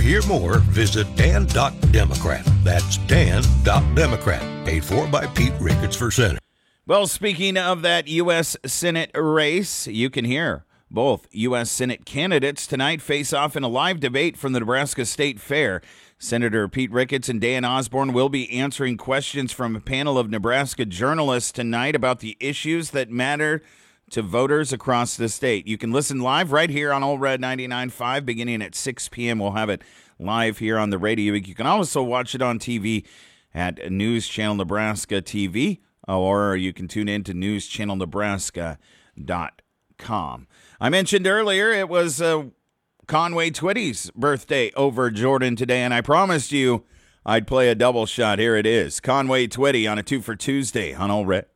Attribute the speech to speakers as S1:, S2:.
S1: hear more, visit Dan.Democrat. That's Dan.Democrat. Paid for by Pete Ricketts for Senate.
S2: Well, speaking of that U.S. Senate race, you can hear both U.S. Senate candidates tonight face off in a live debate from the Nebraska State Fair. Senator Pete Ricketts and Dan Osborne will be answering questions from a panel of Nebraska journalists tonight about the issues that matter to voters across the state. You can listen live right here on Old Red 99.5 beginning at 6 p.m. We'll have it live here on the radio. You can also watch it on TV at News Channel Nebraska TV, or you can tune in to newschannelnebraska.com. I mentioned earlier it was Conway Twitty's birthday over Jordan today, and I promised you I'd play a double shot. Here it is. Conway Twitty on a 2 for Tuesday on Old Red.